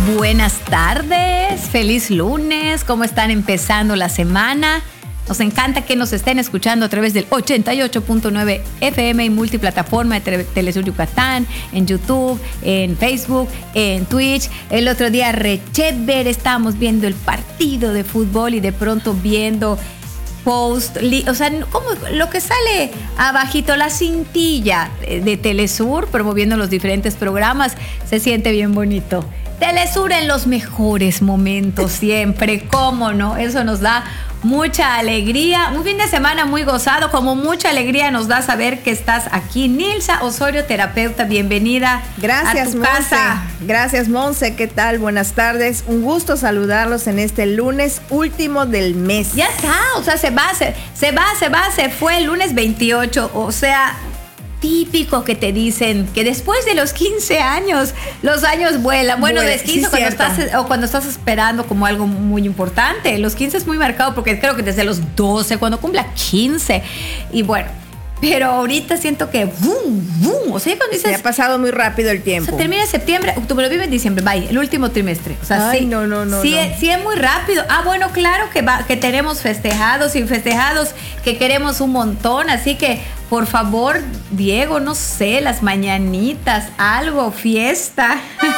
Buenas tardes, feliz lunes, ¿cómo están empezando la semana? Nos encanta que nos estén escuchando a través del 88.9 FM y multiplataforma de Telesur Yucatán, en YouTube, en Facebook, en Twitch. El otro día, re chévere, estábamos viendo el partido de fútbol y de pronto viendo post, o sea, como lo que sale abajito, la cintilla de Telesur promoviendo los diferentes programas, se siente bien bonito. Telesur en los mejores momentos siempre, ¿cómo no? Eso nos da mucha alegría, un fin de semana muy gozado, como mucha alegría nos da saber que estás aquí. Nilsa Osorio, terapeuta, bienvenida. Gracias, a tu Monse. casa. Gracias, Monse, ¿qué tal? Buenas tardes, un gusto saludarlos en este lunes último del mes. Ya está, o sea, se fue el lunes 28, o sea, típico que te dicen que después de los 15 años, los años vuelan. Bueno, de 15 sí, cuando estás esperando como algo muy importante. Los 15 es muy marcado porque creo que desde los 12, cuando cumpla 15. Y bueno, pero ahorita siento que o sea, cuando dices, se ha pasado muy rápido el tiempo. O sea, termina septiembre, octubre, noviembre, diciembre, bye, el último trimestre. O sea, ay, sí, no. Sí es muy rápido. Ah, bueno, claro que tenemos festejados y festejados que queremos un montón, así que por favor, Diego, no sé, las mañanitas, algo, fiesta.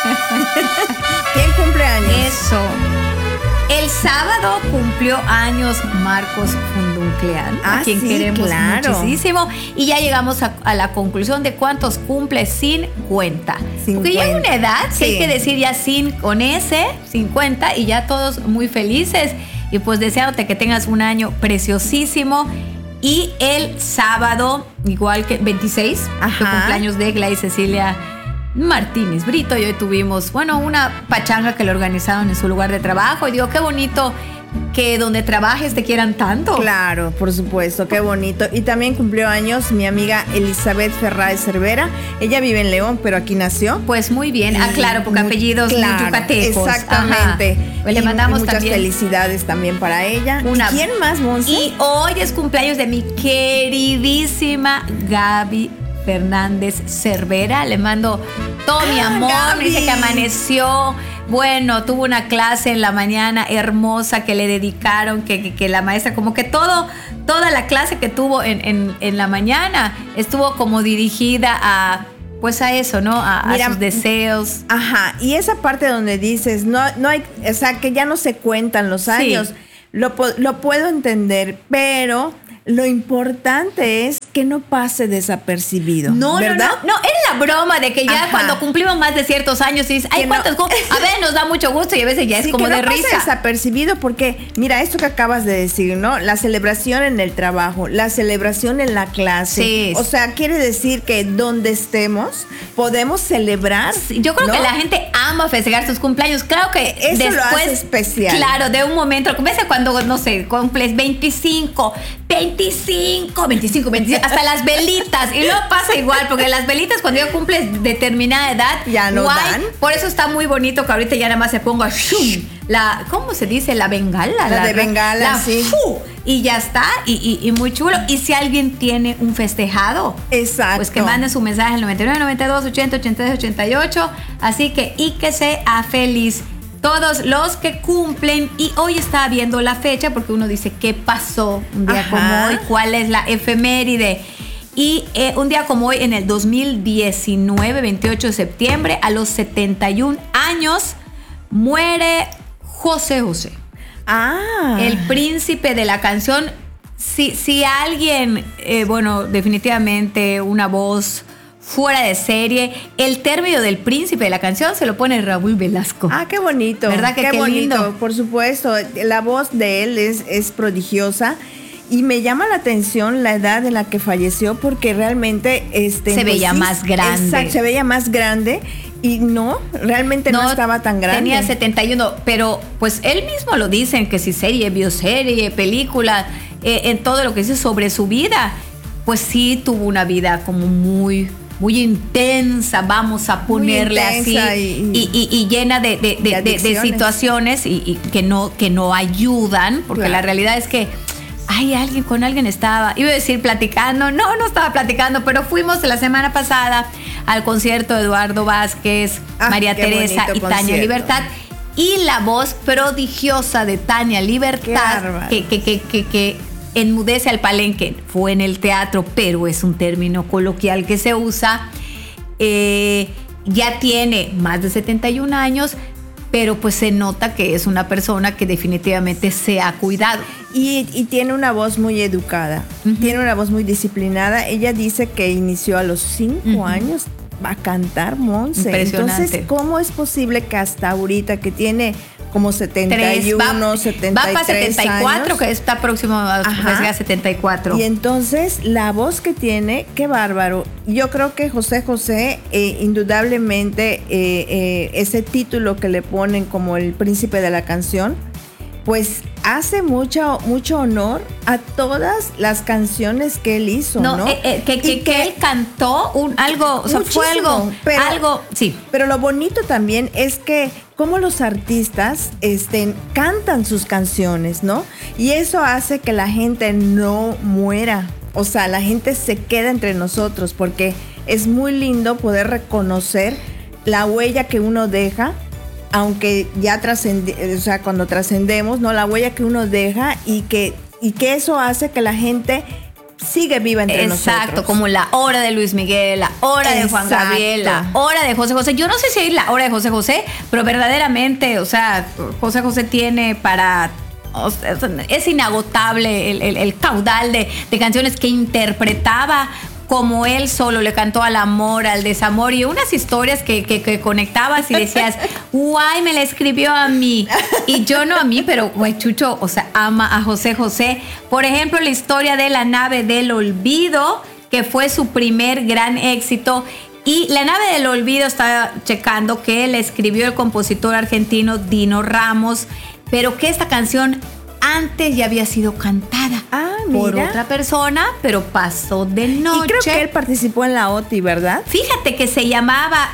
¿Quién cumple años? Eso. El sábado cumplió años Marcos Funduncleán, a quien sí, queremos muchísimo. Y ya llegamos a la conclusión de cuántos cumple 50. Porque ya hay una edad que hay que decir ya con ese 50 y ya todos muy felices. Y pues deseándote que tengas un año preciosísimo. Y el sábado, igual que 26, que cumpleaños de Gladys Cecilia Martínez Brito, y hoy tuvimos, una pachanga que le organizaron en su lugar de trabajo. Y digo, qué bonito que donde trabajes te quieran tanto. Claro, por supuesto, qué bonito. Y también cumplió años mi amiga Elizabeth Ferraez Cervera. Ella vive en León, pero aquí nació. Pues muy bien, claro, porque apellidos yucatecos. Exactamente. Pues le mandamos muchas también felicidades también para ella. ¿Y quién más, Monse? Y hoy es cumpleaños de mi queridísima Gaby Fernández Cervera. Le mando todo mi amor. Gaby. Dice que amaneció. Bueno, tuvo una clase en la mañana hermosa que le dedicaron, que la maestra, como que toda la clase que tuvo en la mañana estuvo como dirigida a eso, ¿no? A sus deseos. Ajá, y esa parte donde dices, no hay, o sea, que ya no se cuentan los años, sí. Lo puedo entender, pero lo importante es que no pase desapercibido. ¿verdad? No, es la broma de que ya cuando cumplimos más de ciertos años dices, ay, ¿cuántos? A veces nos da mucho gusto y a veces ya es como de risa. Que no pase desapercibido porque, mira, esto que acabas de decir, ¿no? La celebración en el trabajo, la celebración en la clase. Sí. O sea, quiere decir que donde estemos podemos celebrar. Sí, yo creo que la gente ama festejar sus cumpleaños. Claro que eso después lo hace especial. Claro, de un momento, ves cuando, no sé, cumples 25, hasta las velitas. Y luego pasa igual, porque las velitas cuando ya cumples determinada edad, ya no dan. Por eso está muy bonito que ahorita ya nada más se ponga ¿cómo se dice? La bengala. La de bengala, sí. Y ya está, y muy chulo. Y si alguien tiene un festejado, exacto, pues que mande su mensaje al 99 92 80 83 88. Así que, y que sea feliz todos los que cumplen. Y hoy estaba viendo la fecha porque uno dice, ¿qué pasó un día como hoy? ¿Cuál es la efeméride? Y un día como hoy, en el 2019, 28 de septiembre, a los 71 años, muere José José. El príncipe de la canción. Si alguien, definitivamente una voz fuera de serie. El término del príncipe de la canción se lo pone Raúl Velasco. Ah, qué bonito. ¿Verdad que qué bonito? Lindo? Por supuesto, la voz de él es prodigiosa. Y me llama la atención la edad en la que falleció porque realmente se veía más grande. Exacto, se veía más grande y realmente no estaba tan grande. Tenía 71, pero pues él mismo lo dicen que si serie, bioserie, película, en todo lo que dice sobre su vida, pues sí tuvo una vida como muy intensa, vamos a ponerle así, y llena de situaciones y que no ayudan, porque la realidad es que con alguien estaba, iba a decir platicando, no estaba platicando, pero fuimos la semana pasada al concierto de Eduardo Vázquez, María Teresa y Tania Libertad. Y la voz prodigiosa de Tania Libertad, que enmudece al palenque, fue en el teatro, pero es un término coloquial que se usa. Ya tiene más de 71 años, pero pues se nota que es una persona que definitivamente se ha cuidado. Y tiene una voz muy educada, tiene una voz muy disciplinada. Ella dice que inició a los 5 años a cantar, Monse. Impresionante. Entonces, ¿cómo es posible que hasta ahorita, que tiene como 71, 73 va para 74, años, que está próximo a 74. Y entonces, la voz que tiene, qué bárbaro. Yo creo que José José, indudablemente, ese título que le ponen como el príncipe de la canción, pues hace mucho honor a todas las canciones que él hizo, ¿no? Que él cantó algo, o sea, fue algo, sí. Pero lo bonito también es que como los artistas cantan sus canciones, ¿no? Y eso hace que la gente no muera. O sea, la gente se queda entre nosotros, porque es muy lindo poder reconocer la huella que uno deja, aunque ya cuando trascendemos, ¿no? La huella que uno deja y que eso hace que la gente sigue viva entre nosotros. Exacto, como la hora de Luis Miguel, la hora de Juan Gabriel, la hora de José José. Yo no sé si hay la hora de José José, pero verdaderamente, o sea, José José tiene para... O sea, es inagotable el caudal de canciones que interpretaba como él solo, le cantó al amor, al desamor, y unas historias que conectabas y decías, guay, me la escribió a mí, y yo no a mí, pero güey, Chucho, o sea, ama a José José. Por ejemplo, la historia de La nave del olvido, que fue su primer gran éxito. Y La nave del olvido, estaba checando que la escribió el compositor argentino Dino Ramos, pero que esta canción antes ya había sido cantada por otra persona, pero pasó de noche. Y creo que él participó en la OTI, ¿verdad? Fíjate que se llamaba,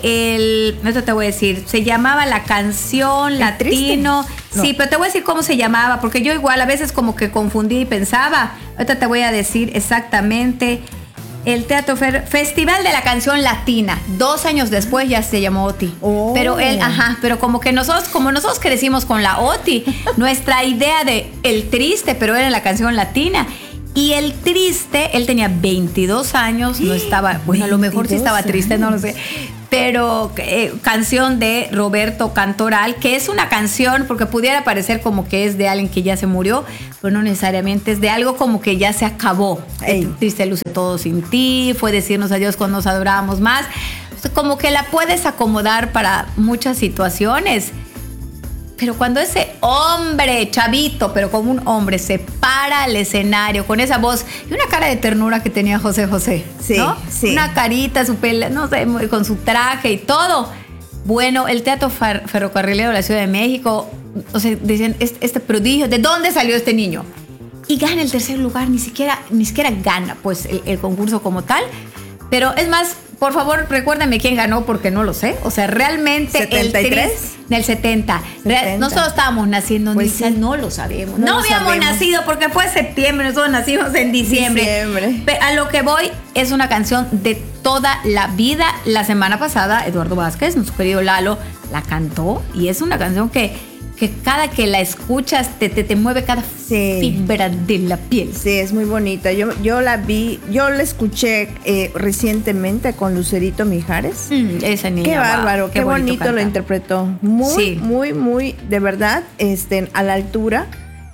esto te voy a decir, se llamaba La Canción Latino. No. Sí, pero te voy a decir cómo se llamaba, porque yo igual a veces como que confundí y pensaba. Ahorita te voy a decir exactamente. El Teatro Festival de la Canción Latina. 2 años después ya se llamó OTI. Oh. Pero pero como nosotros crecimos con la OTI, nuestra idea de el triste, pero era la canción latina. Y el triste, él tenía 22 años, no estaba, bueno, a lo mejor sí estaba triste, no lo sé. Pero canción de Roberto Cantoral, que es una canción, porque pudiera parecer como que es de alguien que ya se murió, pero no necesariamente, es de algo como que ya se acabó. Triste luce todo sin ti, fue decirnos adiós cuando nos adorábamos más. Como que la puedes acomodar para muchas situaciones. Pero cuando ese hombre, chavito, pero como un hombre, se para al escenario con esa voz y una cara de ternura que tenía José José, sí, ¿no? Sí. Una carita, su pelo, no sé, con su traje y todo. Bueno, el Teatro Ferrocarrilero de la Ciudad de México, o sea, decían, este prodigio, ¿de dónde salió este niño? Y gana el 3er lugar, ni siquiera gana pues el concurso como tal. Pero es más, por favor, recuérdame quién ganó, porque no lo sé. O sea, realmente 73 del 70. Nosotros estábamos naciendo, pues sí. No lo sabemos. No habíamos nacido porque fue septiembre, nosotros nacimos en diciembre. Pero a lo que voy, es una canción de toda la vida. La semana pasada, Eduardo Vázquez, nuestro querido Lalo, la cantó, y es una canción que cada que la escuchas te mueve cada fibra de la piel. Sí, es muy bonita. Yo la vi, yo la escuché recientemente con Lucerito Mijares. Esa niña. Qué bárbaro, qué bonito canta. Lo interpretó. Muy, muy, de verdad, a la altura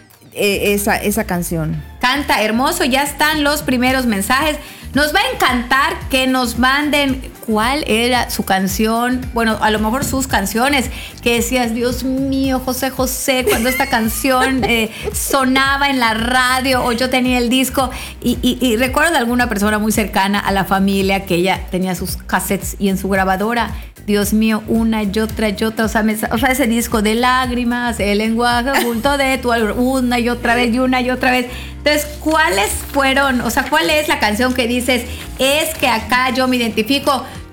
esa canción. Canta hermoso, ya están los primeros mensajes. Nos va a encantar que nos manden cuál era su canción, bueno, a lo mejor sus canciones, que decías, Dios mío, José José, cuando esta canción sonaba en la radio, o yo tenía el disco, y recuerdo de alguna persona muy cercana a la familia que ella tenía sus cassettes y en su grabadora, Dios mío, una y otra, o sea, ese disco de lágrimas, el lenguaje oculto de tu alma, una y otra vez, y una y otra vez. Entonces, ¿cuáles fueron, o sea, cuál es la canción que dices, es que acá yo me identifico?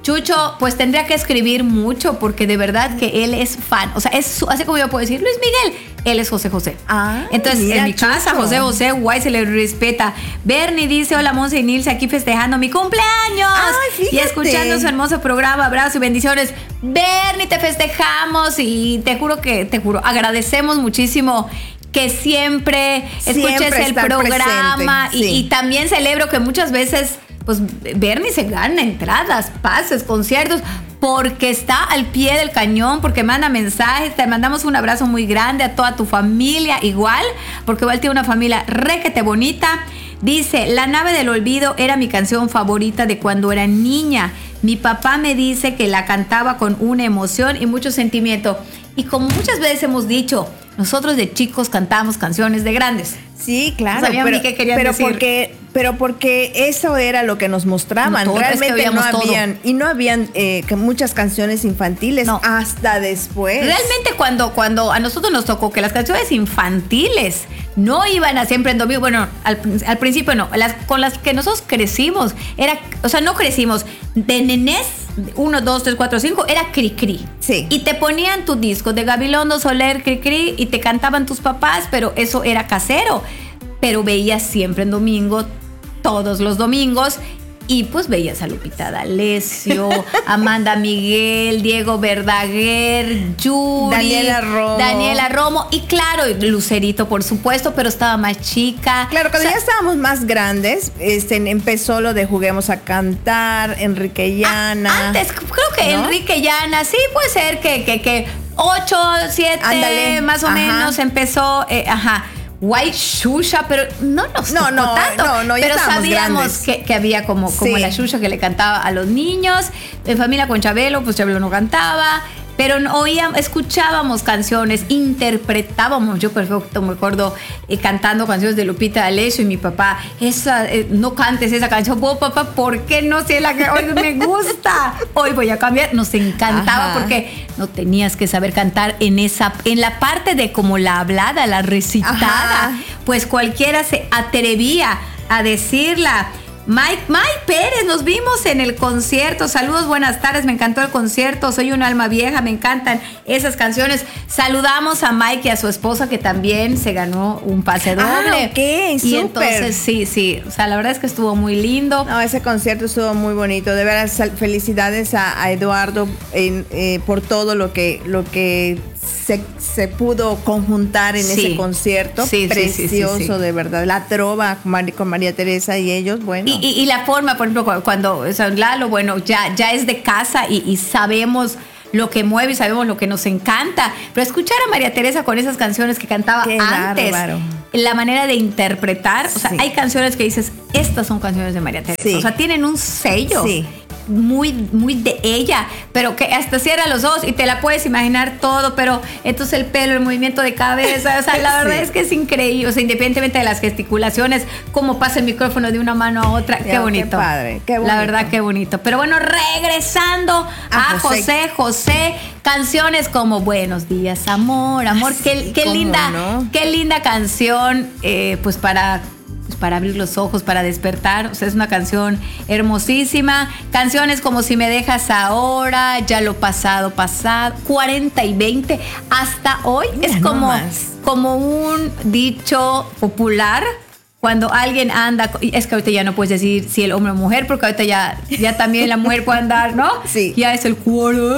Chucho, pues tendría que escribir mucho porque de verdad que él es fan. O sea, así como yo puedo decir, Luis Miguel, él es José José. Entonces, mira, en mi casa, José José, guay, se le respeta. Bernie dice, hola, Monse y Nilce, aquí festejando mi cumpleaños. Y escuchando su hermoso programa. Abrazos y bendiciones. Bernie, te festejamos y te juro, agradecemos muchísimo que siempre escuches el programa. Presente, y también celebro que muchas veces pues Bernie se gana entradas, pases, conciertos, porque está al pie del cañón, porque manda mensajes. Te mandamos un abrazo muy grande a toda tu familia, igual, porque igual tiene una familia requete bonita. Dice, La nave del olvido era mi canción favorita de cuando era niña. Mi papá me dice que la cantaba con una emoción y mucho sentimiento. Y como muchas veces hemos dicho, nosotros de chicos cantamos canciones de grandes. Sí, claro. No sabían ni qué querían decir. Pero porque eso era lo que nos mostraban. No, realmente es que no habían muchas canciones infantiles hasta después. Realmente cuando a nosotros nos tocó que las canciones infantiles no iban a siempre en domingo, bueno, al principio no, con las que nosotros crecimos, no crecimos, de nenés, 1, 2, 3, 4, 5, era Cricri. Sí. Y te ponían tu disco de Gabilondo, Soler, Cricri, y te cantaban tus papás, pero eso era casero. Pero veías siempre en domingo, todos los domingos, y pues veías a Lupita D'Alessio, Amanda Miguel, Diego Verdaguer, Yuri, Daniela Romo, y claro, Lucerito, por supuesto, pero estaba más chica. Claro, cuando ya estábamos más grandes, empezó lo de Juguemos a Cantar, Enrique Llana. Antes, creo que ¿no? Enrique Llana, sí, puede ser que 8, 7, más o menos empezó, White Xuxa, pero no nos tocó tanto. No, pero sabíamos que había como la Xuxa que le cantaba a los niños. En familia con Chabelo, pues Chabelo no cantaba. Pero escuchábamos canciones, interpretábamos. Yo perfecto me acuerdo cantando canciones de Lupita D'Alessio y mi papá, no cantes esa canción. Oh, papá, ¿por qué no? Si es la que hoy me gusta. Hoy voy a cambiar. Nos encantaba porque no tenías que saber cantar en la parte de como la hablada, la recitada. Pues cualquiera se atrevía a decirla. Mike Pérez, nos vimos en el concierto. Saludos, buenas tardes, me encantó el concierto. Soy un alma vieja, me encantan esas canciones. Saludamos a Mike y a su esposa que también se ganó un pase doble. Ok, súper. Y entonces sí, o sea, la verdad es que estuvo muy lindo. No, ese concierto estuvo muy bonito. De verdad, felicidades a Eduardo por todo lo que se pudo conjuntar en ese concierto. Precioso, de verdad. La trova con María Teresa y ellos, bueno. Y la forma, por ejemplo, cuando Lalo, bueno, ya es de casa y sabemos lo que mueve y sabemos lo que nos encanta. Pero escuchar a María Teresa con esas canciones que cantaba antes, la manera de interpretar, o sea, hay canciones que dices, estas son canciones de María Teresa. O sea, tienen un sello. Muy, muy de ella, pero que hasta cierra los ojos y te la puedes imaginar todo, pero entonces el pelo, el movimiento de cabeza, o sea, la verdad es que es increíble, o sea, independientemente de las gesticulaciones, cómo pasa el micrófono de una mano a otra, qué bonito. Qué padre, qué bonito. La verdad, qué bonito. Pero bueno, regresando a José, canciones como Buenos días, amor, qué linda canción, pues para abrir los ojos, para despertar. O sea, es una canción hermosísima. Canciones como Si me dejas ahora, Ya lo pasado, 40 y 20, hasta hoy. Mira, es como un dicho popular. Cuando alguien anda, es que ahorita ya no puedes decir si el hombre o mujer, porque ahorita ya también la mujer puede andar, ¿no? Sí. Ya es el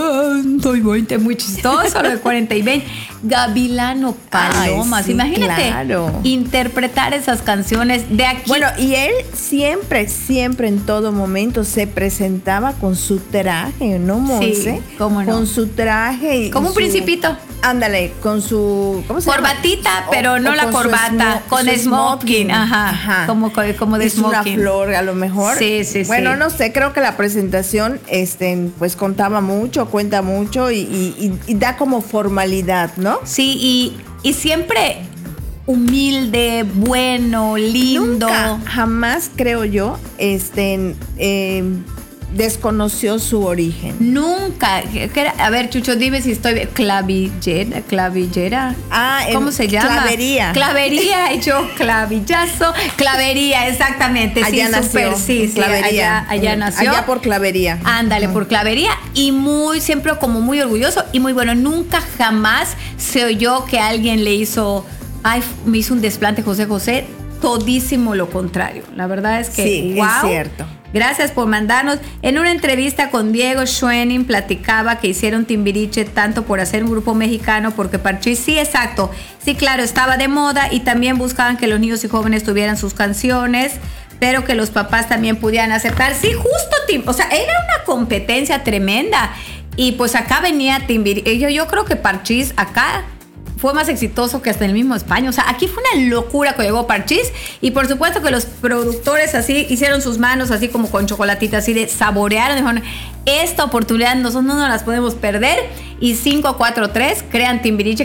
40 y 20, muy chistoso, lo de 40 y 20. Gavilano Palomas, sí, imagínate interpretar esas canciones de aquí. Bueno, y él siempre en todo momento se presentaba con su traje, ¿no, Monse? Sí, cómo no. Con su traje. Como un principito. Ándale, con su... ¿cómo se llama? Corbatita, pero no la corbata, con smoking. Ajá. Como de smoking. Una flor, a lo mejor. Sí. Bueno, no sé, creo que la presentación, pues cuenta mucho y da como formalidad, ¿no? Sí, y siempre humilde, bueno, lindo. Nunca, jamás creo yo, desconoció su origen. Nunca. A ver, Chucho, dime si estoy bien. Clavillera. ¿Cómo se llama? Clavería, y yo clavillazo. Clavería, exactamente. Allá nació. Sí, Clavería. Allá nació. Allá por Clavería. Ándale, por Clavería. Y siempre como muy orgulloso y muy bueno. Nunca jamás se oyó que alguien me hizo un desplante José. Todísimo lo contrario. La verdad es que sí, wow. Es cierto. Gracias por mandarnos. En una entrevista con Diego Schwenning platicaba que hicieron Timbiriche tanto por hacer un grupo mexicano, porque Parchís, sí, exacto. Sí, claro, estaba de moda y también buscaban que los niños y jóvenes tuvieran sus canciones, pero que los papás también pudieran aceptar. Sí, justo, o sea, era una competencia tremenda. Y pues acá venía Timbiriche. Yo creo que Parchís acá fue más exitoso que hasta en el mismo España. O sea, aquí fue una locura que llegó Parchís. Y por supuesto que los productores así hicieron sus manos así como con chocolatita, así de saborearon. Dijeron, esta oportunidad nosotros no nos las podemos perder. Y 543 crean Timbiriche.